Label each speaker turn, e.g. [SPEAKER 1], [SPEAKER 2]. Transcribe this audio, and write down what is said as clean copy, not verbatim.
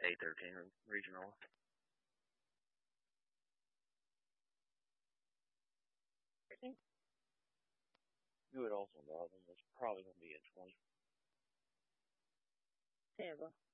[SPEAKER 1] A13 regional. You would also know them. It's probably going to be a 20.
[SPEAKER 2] Tampa.